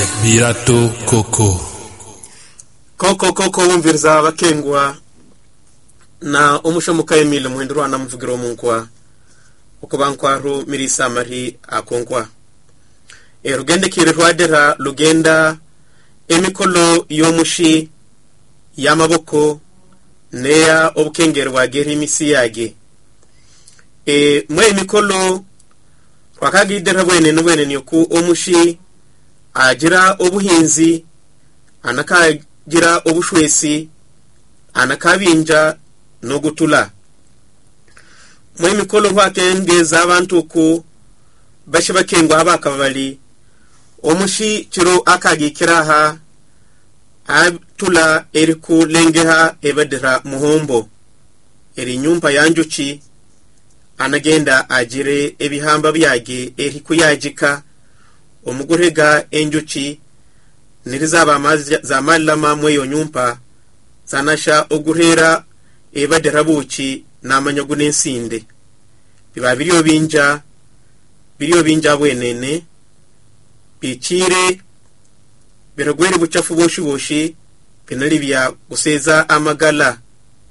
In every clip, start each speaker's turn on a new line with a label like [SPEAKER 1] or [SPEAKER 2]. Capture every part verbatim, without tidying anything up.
[SPEAKER 1] Birato Koko
[SPEAKER 2] Koko Koko wumviriza bakengwa na umushomuka Emile muhindurwa na mvugiro munkwa ukubankwaru mirisa mari akonkwa e rugende kire rwadera lugenda emikolo yomushi yamaboko neya obukengero wagera imisi yage e mwe emikolo wakagidera bwene nubwene nyoku omushi agira obuhinzi anakagira obushwesi anakabinja no gutula mwe mikolo wakengeza abantu ku bashe bakengwa abakabali omushi kiro akagikiraha atula eriku lengeha ebadira muhombo eri nyumba yanjuki anagenda agire ebihamba byage eri kuyagika omugurega enjuki nirizaba amazi za malama mweyo nyumba zanasha ogurera ebadira buki namanyagu n'ensinde biba biriyo binja biriyo binja bwenene bikire biragwere buchafu boshi boshi binali bya guseza amagala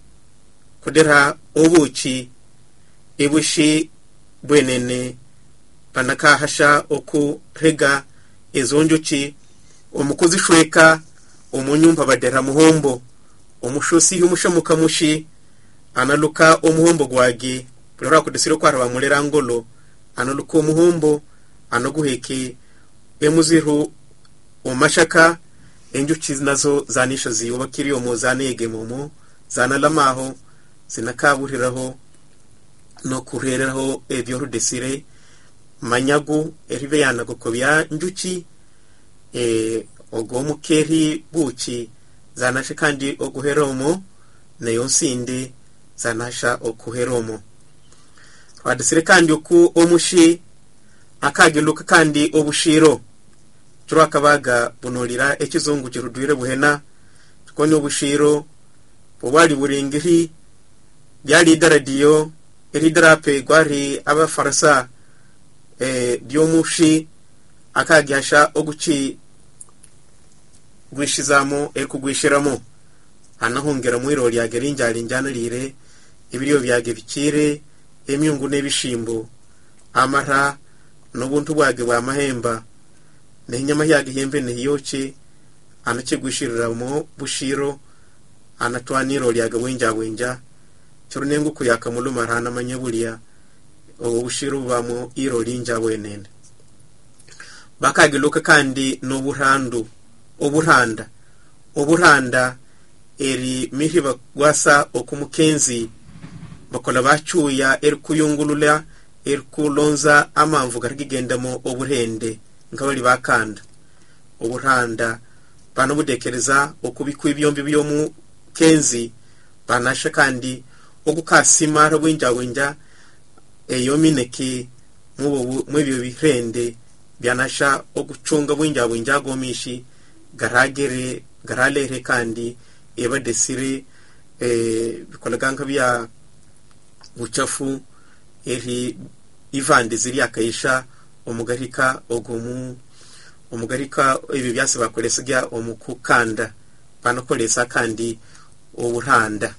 [SPEAKER 2] kudera obuki ebushi bwenene panaka hasha oku rega ezonjuki omukozi shweka omunyumba badera muhombo omushosi yumushamuka mushi analuka omuhombo gwage burara kudesiro kwa rabamulera ngolo analuka omuhombo anoguheke emuziru omashaka enjuki nazo zanisho ziyubakiri omuzanege momo zanalamaho zinakaburiraho no kureraho ebyo rudesire manyagu eribe yanagokobya njuki e ogomukeri buki zanashe kandi oguheromo nayo nsinde zanasha okuheromo wadesire kandi oku omushi akagiluka kandi obushiro turakabaga bunolira ekizungu kirudwire buhena tukoni obushiro bwali buringiri byali daradio eri drape gwari abafarasa eh byomushi akagyasha oguki gwishizamo erikugwishiramo anahongera mwiro lyagerinja linjana lire ibiriyo byage bikire emyungu nebishimbo amara nobuntu bwage bwa mahemba nenyama yage hembe neyoche anakigwishiriramo bushiro anatwaniro lyage wenja wenja churunengu kuyaka mulumarana manyabulia obushiro bamo iro linja wenene bakagiluka kandi noburandu oburanda oburanda eri mihiba gwasa okumukenzi bakola bachuya eri kuyungulula eri kulonza amamvu garigendamo oburende ngabali bakanda oburanda bano budekereza okubikwa ibyombi byomu kenzi banasha kandi okukasima rwinja wenja eyo mineki mubo mwebyo birende byanasha okuchunga bwinja wenja gomishi garagere garalere kandi eba desire eh bikolaganga bya buchafu eri ivande ziri akaisha omugarika ogumu omugarika ebi byase bakolesega omukukanda banokolesa kandi oburanda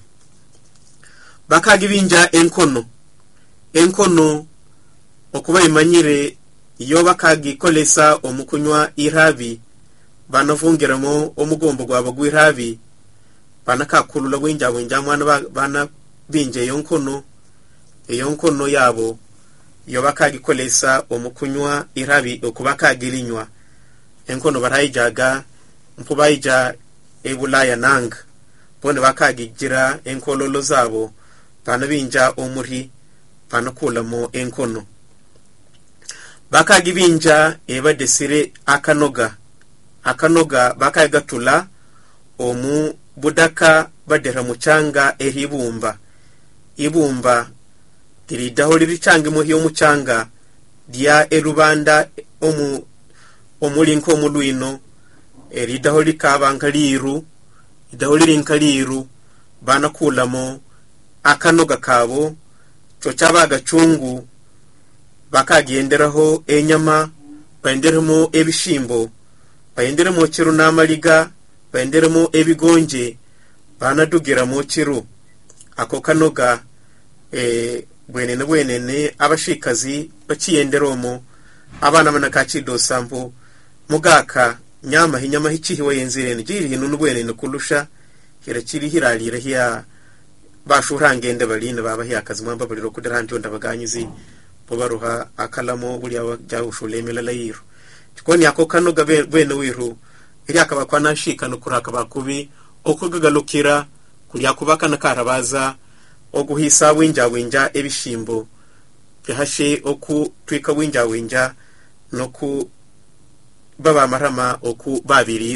[SPEAKER 2] bakagibinja enkono enkono okuba imanyire iyo bakagikolesa omukunywa irabi banavungeramo omugombo gwabo gwirabi banakakulula bwinja bwinja mwana bana binje yonkono eyonkono yabo iyo bakagikolesa omukunywa irabi okubakagirinywa enkono barayijaga mpubayija ebulaya nanga bone bakagigira enkololo zabo banabinja omuri banakulamo enkono bakagibinja ebadesire akanoga akanoga bakagatula omu budaka badera muchanga eribumba ibumba tiridaho lirichange mu hiyo muchanga dia erubanda omu omulinko omulwino eridaho likabankaliru idaho lirinkaliru banakulamo akanoga kabo cyo cyabaga chungu bakagenderaho enyama benderemo ebishimbo bayendere mu kiru n'amaliga bayenderemo ebigonje banadugira mu kiru ako kanoga eh bwenene bwenene abashikazi bakiyenderomo abana banakachido sambu mugaka nyama hinyama hichihiwe yenzirene jiri hinu nubwenene kulusha hirakiri hiralira hiya bashurangende balina baba hiya kazi mwamba baliro kudaranti onda baganyizi bobaruha akalamo buli abajawushulemela layiro tikoni ako kanoga bwene wiru iri akaba kwanashika no kuraka bakubi okugagalukira kulya kubaka nakarabaza oguhisa winja winja ebishimbo byahashe oku twika winja winja no ku baba marama oku babiri